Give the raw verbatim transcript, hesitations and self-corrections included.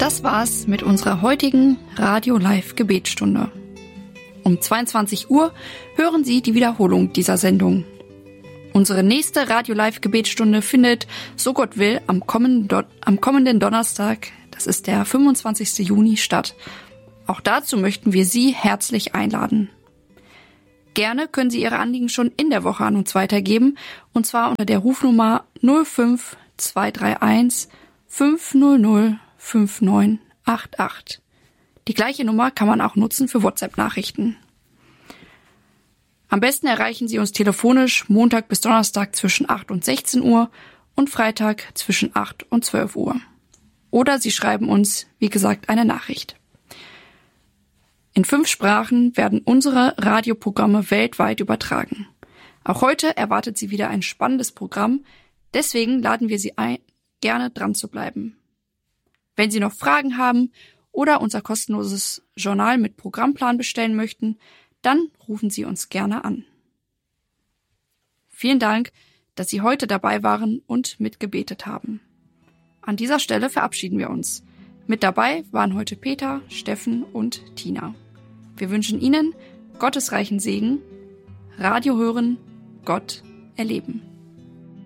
Das war's mit unserer heutigen Radio-Live-Gebetsstunde. Um zweiundzwanzig Uhr hören Sie die Wiederholung dieser Sendung. Unsere nächste Radio-Live-Gebetsstunde findet, so Gott will, am kommenden, Do- am kommenden Donnerstag, das ist der fünfundzwanzigsten Juni, statt. Auch dazu möchten wir Sie herzlich einladen. Gerne können Sie Ihre Anliegen schon in der Woche an uns weitergeben, und zwar unter der Rufnummer null fünf zwei drei eins fünf null null fünf neun acht acht. Die gleiche Nummer kann man auch nutzen für WhatsApp-Nachrichten. Am besten erreichen Sie uns telefonisch Montag bis Donnerstag zwischen acht und sechzehn Uhr und Freitag zwischen acht und zwölf Uhr. Oder Sie schreiben uns, wie gesagt, eine Nachricht. In fünf Sprachen werden unsere Radioprogramme weltweit übertragen. Auch heute erwartet Sie wieder ein spannendes Programm, deswegen laden wir Sie ein, gerne dran zu bleiben. Wenn Sie noch Fragen haben oder unser kostenloses Journal mit Programmplan bestellen möchten, dann rufen Sie uns gerne an. Vielen Dank, dass Sie heute dabei waren und mitgebetet haben. An dieser Stelle verabschieden wir uns. Mit dabei waren heute Peter, Steffen und Tina. Wir wünschen Ihnen Gottes reichen Segen, Radio hören, Gott erleben.